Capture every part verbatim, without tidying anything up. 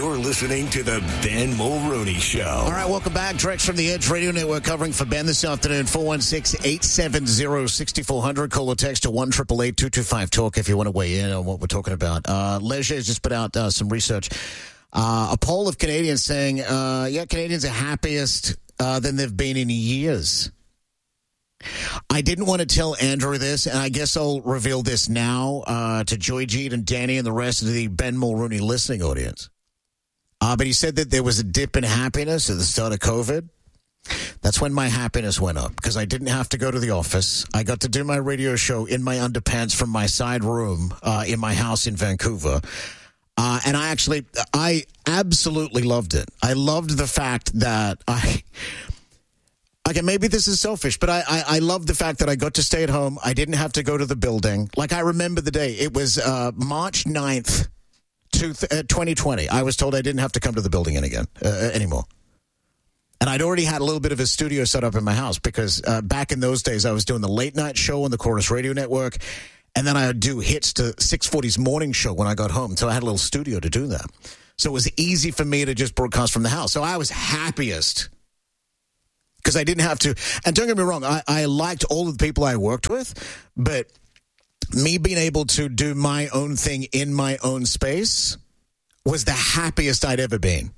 You're listening to the Ben Mulroney Show. All right, welcome back. Drex from the Edge Radio Network covering for Ben this afternoon. four one six, eight seven zero, six four zero zero. Call or text to one eight eight eight, two two five, talk if you want to weigh in on what we're talking about. Uh, Leisure has just put out uh, some research. Uh, a poll of Canadians saying, uh, yeah, Canadians are happiest uh, than they've been in years. I didn't want to tell Andrew this, and I guess I'll reveal this now uh, to Joy Jeet and Danny and the rest of the Ben Mulroney listening audience. Uh, but he said that there was a dip in happiness at the start of COVID. That's when my happiness went up because I didn't have to go to the office. I got to do my radio show in my underpants from my side room uh, in my house in Vancouver. Uh, and I actually, I absolutely loved it. I loved the fact that I... Okay, maybe this is selfish, but I, I, I love the fact that I got to stay at home. I didn't have to go to the building. Like, I remember the day. It was uh, March ninth, twenty twenty. I was told I didn't have to come to the building in again, uh, anymore. And I'd already had a little bit of a studio set up in my house because uh, back in those days, I was doing the late night show on the Chorus Radio Network, and then I would do hits to six forty's morning show when I got home. So I had a little studio to do that. So it was easy for me to just broadcast from the house. So I was happiest because I didn't have to. And don't get me wrong, I, I liked all of the people I worked with, but me being able to do my own thing in my own space was the happiest I'd ever been.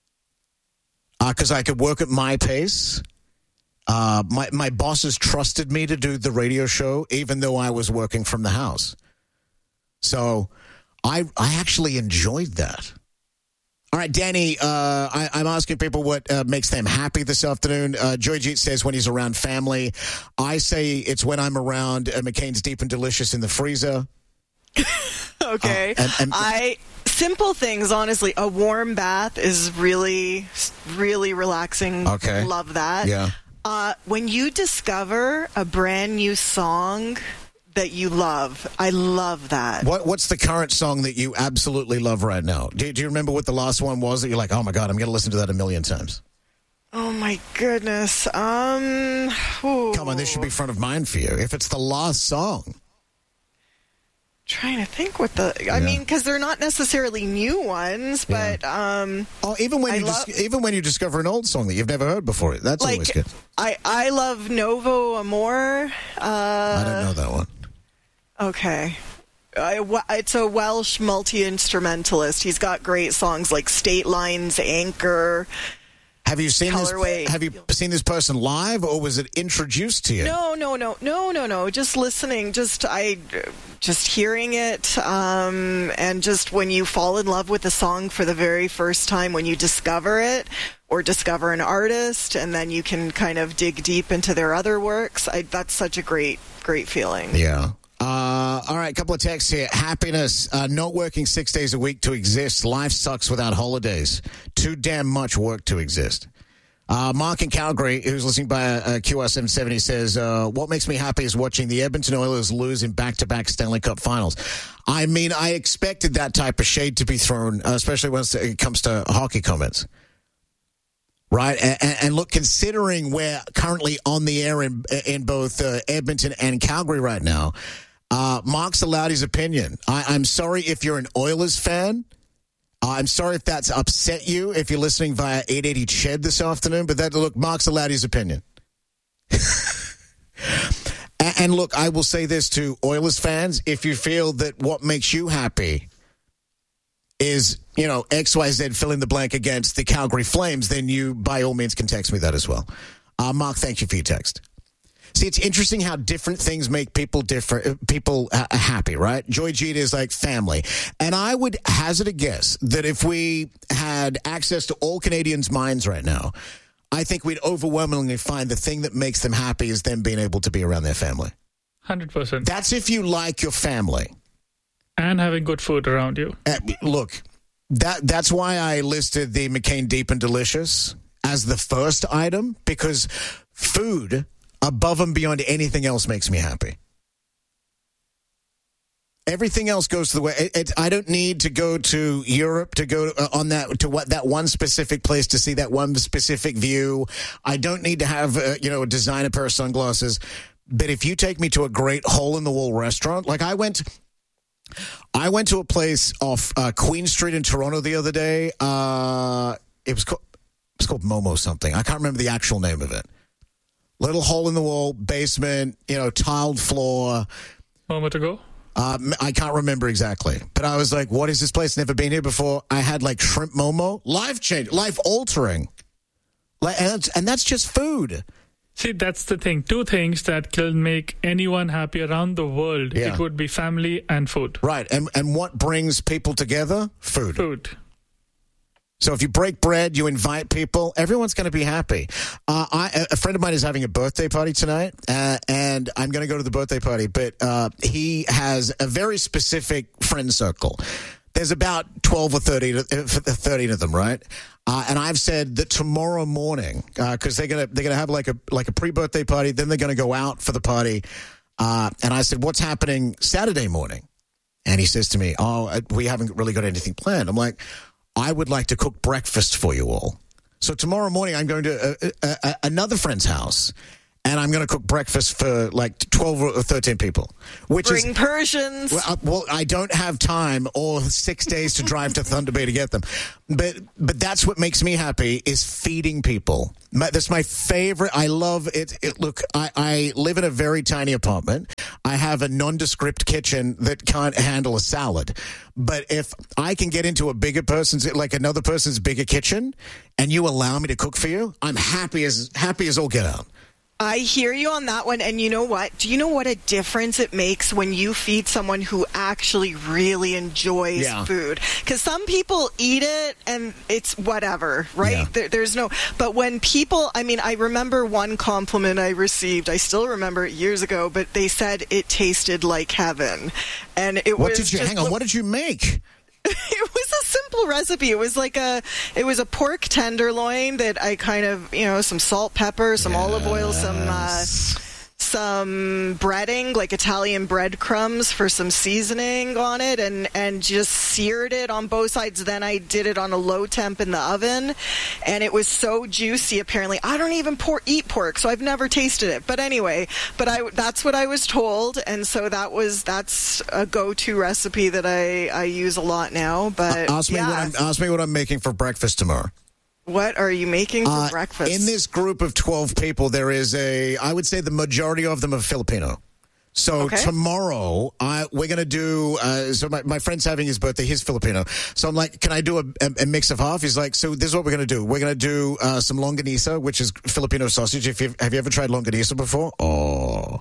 Because uh, I could work at my pace. Uh, my, my bosses trusted me to do the radio show, even though I was working from the house. So I I actually enjoyed that. All right, Danny, uh, I, I'm asking people what uh, makes them happy this afternoon. Uh, Joy Jeet says when he's around family. I say it's when I'm around uh, McCain's Deep and Delicious in the freezer. Okay. Uh, and, and, I simple things, honestly. A warm bath is really, really relaxing. Okay. Love that. Yeah. Uh, when you discover a brand new song that you love, I love that. What What's the current song that you absolutely love right now? Do, do you remember what the last one was that you're like, oh my God, I'm going to listen to that a million times? Oh my goodness. Um. Ooh. Come on, this should be front of mind for you. If it's the last song. Trying to think what the I yeah. mean, because they're not necessarily new ones, but yeah. um oh even when I you love, dis- even when you discover an old song that you've never heard before, that's like, always good. I I love Novo Amor. Uh, I don't know that one. Okay, I, it's a Welsh multi-instrumentalist. He's got great songs like State Line's Anchor. Have you seen Colorway. this? Have you seen this person live, or was it introduced to you? No, no, no, no, no, no. Just listening, just I, just hearing it, um, and just when you fall in love with a song for the very first time, when you discover it or discover an artist, and then you can kind of dig deep into their other works. I, that's such a great, great feeling. Yeah. Uh, all right, a couple of texts here. Happiness, uh, not working six days a week to exist. Life sucks without holidays. Too damn much work to exist. Uh, Mark in Calgary, who's listening by uh, Q R seven seventy, says, uh, what makes me happy is watching the Edmonton Oilers lose in back-to-back Stanley Cup finals. I mean, I expected that type of shade to be thrown, uh, especially when it comes to hockey comments. Right, and, and look, considering we're currently on the air in, in both uh, Edmonton and Calgary right now, uh, Mark's allowed his opinion. I, I'm sorry if you're an Oilers fan. Uh, I'm sorry if that's upset you if you're listening via eight eighty C H E D this afternoon. But that look, Mark's allowed his opinion. and, and look, I will say this to Oilers fans: if you feel that what makes you happy is, you know, X Y Z fill in the blank against the Calgary Flames, then you, by all means, can text me that as well. Uh, Mark, thank you for your text. See, it's interesting how different things make people different, people uh, happy, right? Joy Jeet is like family. And I would hazard a guess that if we had access to all Canadians' minds right now, I think we'd overwhelmingly find the thing that makes them happy is them being able to be around their family. one hundred percent. That's if you like your family. And having good food around you. Uh, look, that that's why I listed the McCain Deep and Delicious as the first item, because food, above and beyond anything else, makes me happy. Everything else goes to the way. It, it, I don't need to go to Europe to go uh, on that to what that one specific place to see that one specific view. I don't need to have uh, you know a designer pair of sunglasses. But if you take me to a great hole in the wall restaurant, like I went. I went to a place off uh, Queen Street in Toronto the other day. Uh, it was called, it was called Momo something. I can't remember the actual name of it. Little hole in the wall, basement, you know, tiled floor. Moment ago? Um, I can't remember exactly. But I was like, what is this place? Never been here before. I had like shrimp Momo. Life change, life altering. Like, and, that's, and that's just food. See, that's the thing. Two things that can make anyone happy around the world. Yeah. It would be family and food. Right. And and what brings people together? Food. Food. So if you break bread, you invite people, everyone's going to be happy. Uh, I, a friend of mine is having a birthday party tonight, uh, and I'm going to go to the birthday party, but uh, he has a very specific friend circle. There's about twelve or thirteen, thirteen of them, right? Uh, and I've said that tomorrow morning, because uh, they're gonna they're gonna have like a like a pre-birthday party, then they're gonna go out for the party. Uh, and I said, "What's happening Saturday morning?" And he says to me, "Oh, we haven't really got anything planned." I'm like, "I would like to cook breakfast for you all." So tomorrow morning, I'm going to uh, uh, uh, another friend's house. And I'm going to cook breakfast for like twelve or thirteen people. Which Bring is, Persians. Well, uh, well, I don't have time or six days to drive to Thunder Bay to get them. But but that's what makes me happy is feeding people. My, that's my favorite. I love it. it look, I, I live in a very tiny apartment. I have a nondescript kitchen that can't handle a salad. But if I can get into a bigger person's, like another person's bigger kitchen, and you allow me to cook for you, I'm happy as happy as all get out. I hear you on that one. And you know what? Do you know what a difference it makes when you feed someone who actually really enjoys Yeah. food? Because some people eat it and it's whatever, right? Yeah. There, there's no, but when people, I mean, I remember one compliment I received. I still remember it years ago, but they said it tasted like heaven. And it What was did you, just hang on, what did you make? It was a simple recipe. It was like a, it was a pork tenderloin that I kind of, you know, some salt, pepper, some olive oil, some, uh, some breading, like Italian breadcrumbs for some seasoning on it, and, and just seared it on both sides. Then I did it on a low temp in the oven, and it was so juicy, apparently. I don't even por- eat pork, so I've never tasted it. But anyway, but I, that's what I was told, and so that was, that's a go-to recipe that I, I use a lot now. But Ask me, yeah. what I'm, ask me what I'm making for breakfast tomorrow. What are you making for Uh, breakfast? In this group of twelve people, there is a, I would say the majority of them are Filipino. So Okay. tomorrow, I, we're going to do, uh, so my, my friend's having his birthday, he's Filipino. So I'm like, can I do a, a, a mix of half? He's like, so this is what we're going to do. We're going to do uh, some longanisa, which is Filipino sausage. If you've, have you ever tried longanisa before? Oh.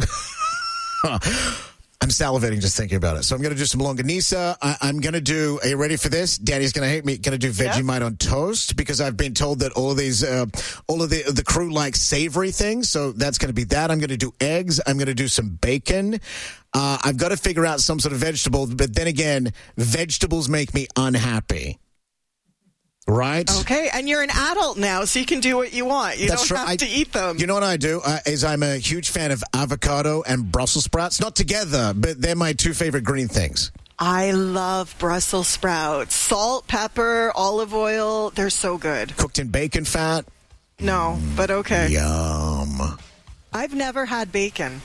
I'm salivating just thinking about it. So I'm going to do some longanisa. I, I'm going to do, are you ready for this? Daddy's going to hate me. Going to do Vegemite on toast because I've been told that all of these, uh, all of the the crew like savory things. So that's going to be that. I'm going to do eggs. I'm going to do some bacon. Uh, I've got to figure out some sort of vegetable. But then again, vegetables make me unhappy. Right? Okay, and you're an adult now, so you can do what you want. You That's don't right. have I- to eat them. You know what I do? Uh, is I'm a huge fan of avocado and Brussels sprouts. Not together, but they're my two favorite green things. I love Brussels sprouts. Salt, pepper, olive oil, they're so good. Cooked in bacon fat. No, but okay. Yum. I've never had bacon.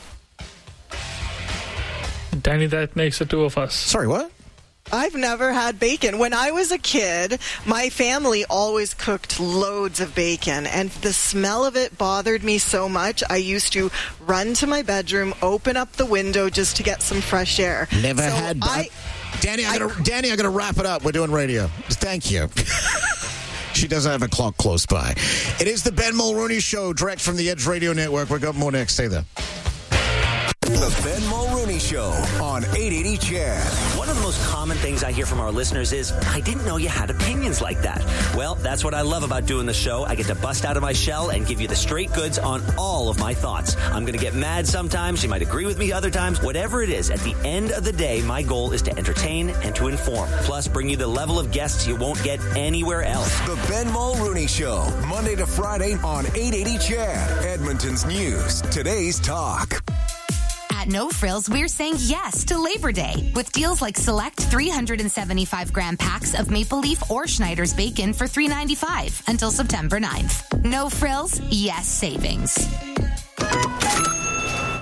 Danny, that makes the two of us. Sorry, what? I've never had bacon. When I was a kid, my family always cooked loads of bacon, and the smell of it bothered me so much. I used to run to my bedroom, open up the window just to get some fresh air. Never So had. I, Danny, I gotta, Danny, I got to wrap it up. We're doing radio. Thank you. She doesn't have a clock close by. It is the Ben Mulrooney Show, direct from the Edge Radio Network. We've got more next. Stay there. The Ben Mulrooney Show on eight eighty C H A D. One of the most common things I hear from our listeners is, I didn't know you had opinions like that. Well, that's what I love about doing the show. I get to bust out of my shell and give you the straight goods on all of my thoughts. I'm going to get mad sometimes. You might agree with me other times. Whatever it is, at the end of the day, my goal is to entertain and to inform. Plus, bring you the level of guests you won't get anywhere else. The Ben Mulrooney Show, Monday to Friday on eight eighty C H A D. Edmonton's news, today's talk. At No Frills, we're saying yes to Labor Day with deals like select three hundred seventy-five gram packs of Maple Leaf or Schneider's bacon for three ninety-five until September ninth. No Frills, yes savings.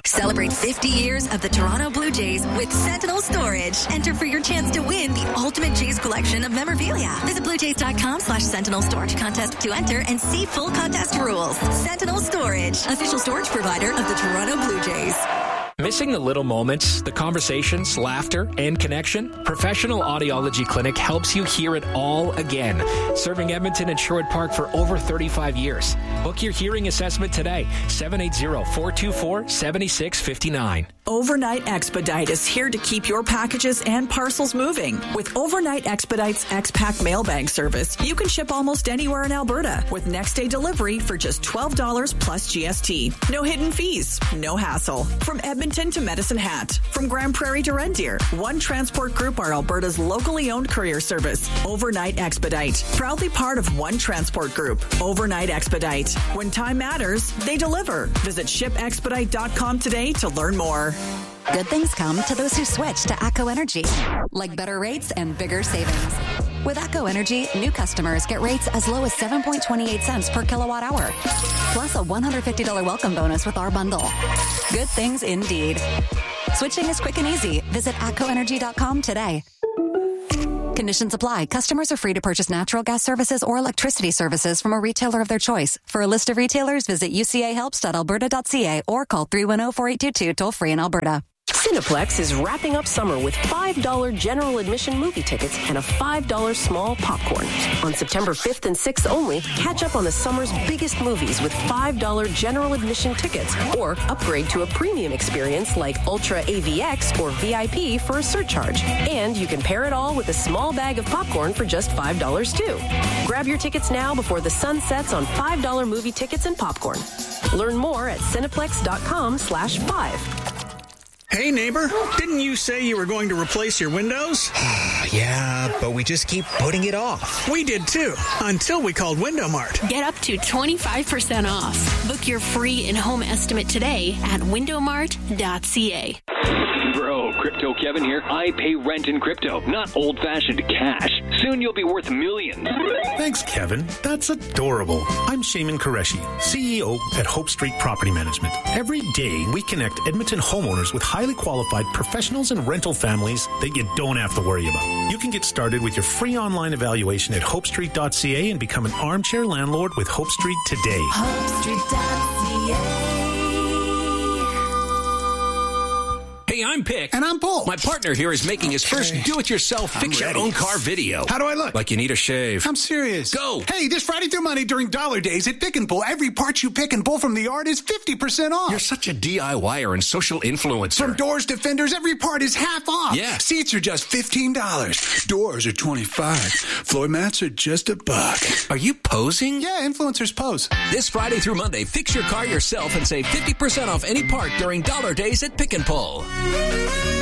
Celebrate fifty years of the Toronto Blue Jays with Sentinel Storage. Enter for your chance to win the ultimate Jays collection of memorabilia. Visit bluejays.com slash Sentinel Storage contest to enter and see full contest rules. Sentinel Storage, official storage provider of the Toronto Blue Jays. Missing the little moments, the conversations, laughter, and connection? Professional Audiology Clinic helps you hear it all again. Serving Edmonton and Sherwood Park for over thirty-five years. Book your hearing assessment today. seven eight zero, four two four, seven six five nine. Overnight Expedite is here to keep your packages and parcels moving. With Overnight Expedite's X-Pack mail bag service, you can ship almost anywhere in Alberta with next day delivery for just twelve dollars plus G S T. No hidden fees, no hassle. From Edmonton to Medicine Hat, from Grand Prairie to Red Deer, One Transport Group are Alberta's locally owned courier service. Overnight Expedite, proudly part of One Transport Group. Overnight Expedite. When time matters, they deliver. Visit ship expedite dot com today to learn more. Good things come to those who switch to ATCO Energy, like better rates and bigger savings. With ATCO Energy, new customers get rates as low as seven point two eight cents per kilowatt hour, plus a one hundred fifty dollars welcome bonus with our bundle. Good things indeed. Switching is quick and easy. Visit atco energy dot com today. Conditions apply. Customers are free to purchase natural gas services or electricity services from a retailer of their choice. For a list of retailers, visit u c a helps dot alberta dot c a or call three one zero, four eight two two toll free in Alberta. Cineplex is wrapping up summer with five dollars general admission movie tickets and a five dollars small popcorn. On September fifth and sixth only, catch up on the summer's biggest movies with five dollars general admission tickets or upgrade to a premium experience like Ultra A V X or V I P for a surcharge. And you can pair it all with a small bag of popcorn for just five dollars too. Grab your tickets now before the sun sets on five dollars movie tickets and popcorn. Learn more at cineplex.com slash five. Hey, neighbor, didn't you say you were going to replace your windows? Yeah, but we just keep putting it off. We did too, until we called Window Mart. Get up to twenty-five percent off. Book your free in-home estimate today at window mart dot c a. Bro, Crypto Kevin here. I pay rent in crypto, not old-fashioned cash. Soon you'll be worth millions. Thanks, Kevin. That's adorable. I'm Shaman Qureshi, C E O at Hope Street Property Management. Every day, we connect Edmonton homeowners with highly qualified professionals and rental families that you don't have to worry about. You can get started with your free online evaluation at hope street dot c a and become an armchair landlord with Hope Street today. hope street dot c a. Hey, I'm Pick. And I'm Paul. My partner here is making his first okay. do-it-yourself fix-your-own-car video. How do I look? Like you need a shave. I'm serious. Go. Hey, this Friday through Monday during Dollar Days at Pick and Pull, every part you pick and pull from the yard is fifty percent off. You're such a DIYer and social influencer. From doors to fenders, every part is half off. Yeah. Seats are just fifteen dollars. Doors are twenty-five dollars. Floor mats are just a buck. Are you posing? Yeah, influencers pose. This Friday through Monday, fix your car yourself and save fifty percent off any part during Dollar Days at Pick and Pull.